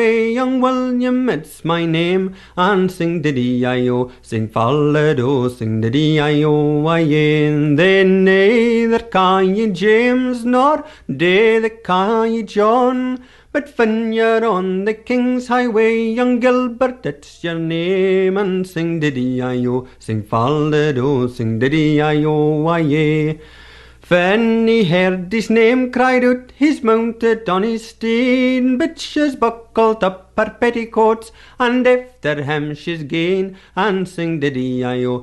Hey, young William, it's my name, and sing diddy-I-O, sing fall-a-do, sing diddy-I-O, aye. They neither ca' ye James, nor they ca' ye John, but when you're on the King's Highway, young Gilbert, it's your name, and sing diddy-I-O, sing fall-a-do, sing diddy-I-O, aye. When he heard his name cried out, he's mounted on his steed, bitches buckled up her petticoats, and after him she's gane, and sing diddy-I-O,